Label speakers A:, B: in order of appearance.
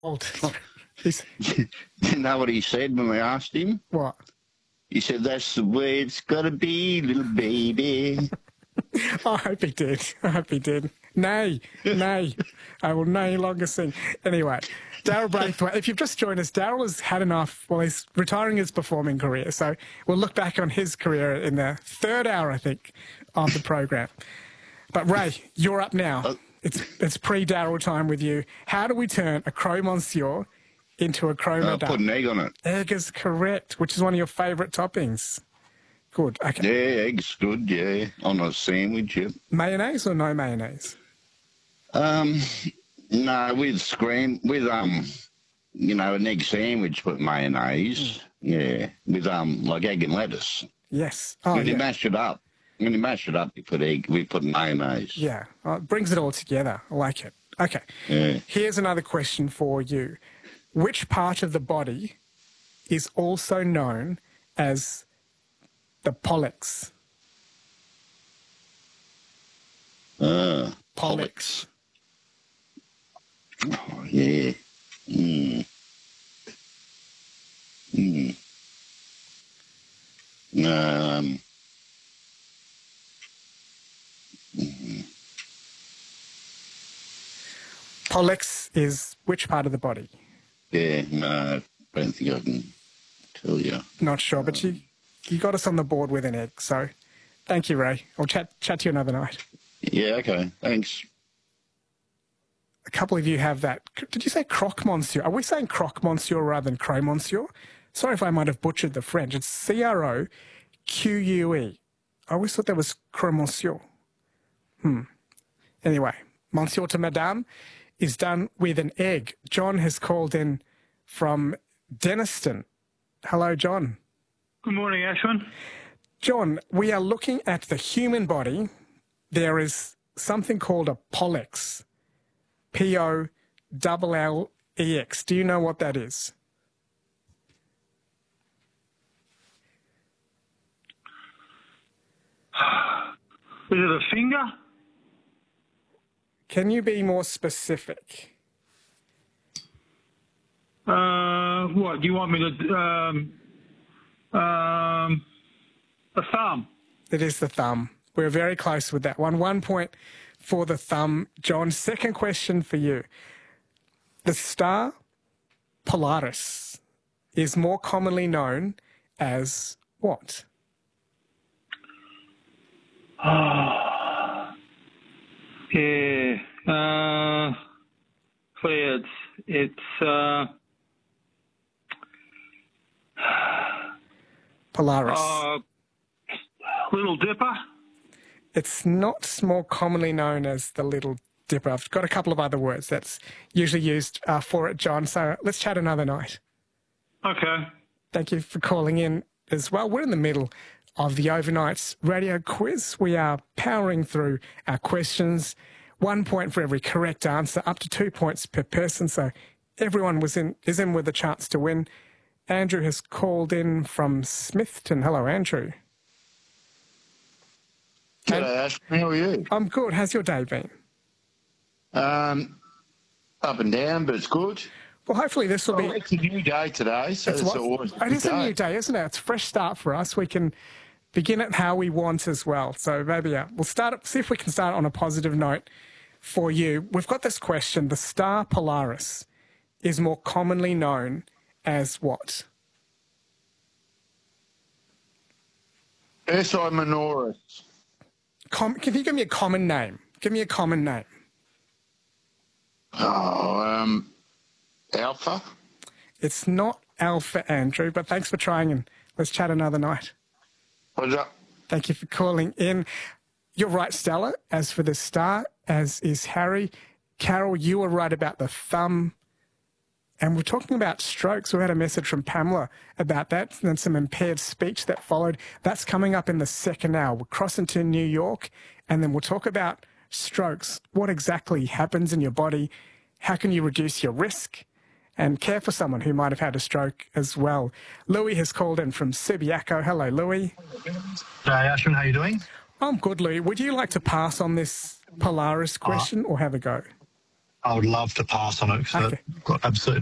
A: old. He's,
B: You know what he said when we asked him?
A: what?
B: He said, "That's the way it's got to be, little baby."
A: I hope he did. I hope he did. Nay, nay. I will no longer sing. Anyway, Daryl Braithwaite, if you've just joined us, Daryl has had enough. Well, he's retiring his performing career, so we'll look back on his career in the third hour, I think, of the program. But Ray, you're up now. It's pre-Daryl time with you. How do we turn a Croque Monsieur into a Croque Madame?
B: Put an egg on it.
A: Egg is correct, which is one of your favourite toppings. Good. Okay.
B: Yeah, egg's good, yeah. On a sandwich, yeah.
A: Mayonnaise or no mayonnaise?
B: No, an egg sandwich with mayonnaise. Yeah. With like egg and lettuce.
A: Yes. Oh,
B: When you
A: yeah.
B: mash it up, we put mayonnaise.
A: Yeah. Oh, it brings it all together. I like it. Okay.
B: Yeah.
A: Here's another question for you. Which part of the body is also known as the pollex?
B: Pollex. Oh, yeah.
A: Pollex is which part of the body?
B: Yeah, no, I don't think I can tell you.
A: Not sure, but you got us on the board with an egg, so thank you, Ray. I'll chat to you another night.
B: Yeah, okay, thanks.
A: A couple of you have that. Did you say Croque Monsieur? Are we saying Croque Monsieur rather than Croque Monsieur? Sorry if I might have butchered the French. It's CROQUE. I always thought that was Croque Monsieur. Anyway, Monsieur to Madame is done with an egg. John has called in from Denniston. Hello, John.
C: Good morning, Ashwin.
A: John, we are looking at the human body. There is something called a pollex. Pollex. Do you know what that is?
C: Is it a finger?
A: Can you be more specific?
C: What, do you want me to... a thumb.
A: It is the thumb. We're very close with that one. 1 point for the thumb. John, second question for you. The star Polaris is more commonly known as what?
C: Yeah. Clouds. It's...
A: Polaris.
C: Little Dipper.
A: It's not more commonly known as the Little Dipper. I've got a couple of other words that's usually used for it, John. So let's chat another night.
C: Okay.
A: Thank you for calling in as well. We're in the middle of the Overnights radio quiz. We are powering through our questions. 1 point for every correct answer, up to 2 points per person. So everyone is in with a chance to win. Andrew has called in from Smithton. Hello, Andrew.
D: G'day, Ash. How are you?
A: I'm good. How's your day been?
D: Up and down, but it's good.
A: Well, hopefully this will be...
D: It's a new day today, so it's always
A: It is a new day, isn't it? It's a fresh start for us. We can begin it how we want as well. So maybe we'll see if we can start on a positive note for you. We've got this question. The star Polaris is more commonly known as what?
D: SI Minoris.
A: Can you give me a common name? Give me a common name.
D: Alpha.
A: It's not Alpha, Andrew, but thanks for trying, and let's chat another night.
D: What's up?
A: Thank you for calling in. You're right, Stella. As for the star, as is Harry. Carol, you were right about the thumb. And we're talking about strokes. We had a message from Pamela about that, and then some impaired speech that followed. That's coming up in the second hour. We're crossing to New York, and then we'll talk about strokes. What exactly happens in your body? How can you reduce your risk and care for someone who might have had a stroke as well? Louis has called in from Subiaco. Hello, Louis.
E: Hey, Ashwin, how you doing?
A: I'm good, Louis. Would you like to pass on this Polaris question or have a go?
E: I would love to pass on it because
A: Okay.
E: I've got absolutely